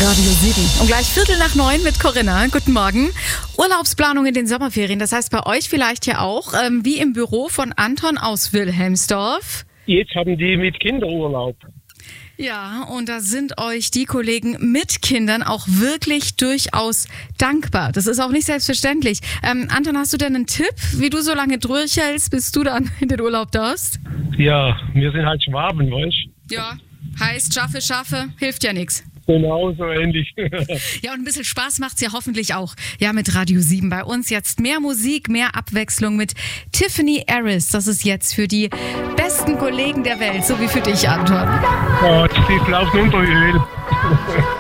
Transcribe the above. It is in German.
Radio 7. Und gleich 8:45 mit Corinna. Guten Morgen. Urlaubsplanung in den Sommerferien. Das heißt bei euch vielleicht ja auch, wie im Büro von Anton aus Wilhelmsdorf. Jetzt haben die mit Kinderurlaub. Ja, und da sind euch die Kollegen mit Kindern auch wirklich durchaus dankbar. Das ist auch nicht selbstverständlich. Anton, hast du denn einen Tipp, wie du so lange durchhältst, bis du dann in den Urlaub darfst? Ja, wir sind halt Schwaben, weißt du? Ja, heißt schaffe, hilft ja nichts. Genau, so ähnlich. Ja, und ein bisschen Spaß macht's ja hoffentlich auch. Ja, mit Radio 7 bei uns jetzt mehr Musik, mehr Abwechslung mit Tiffany Harris. Das ist jetzt für die besten Kollegen der Welt, so wie für dich, Anton. Oh, die laufen unter wie Öl.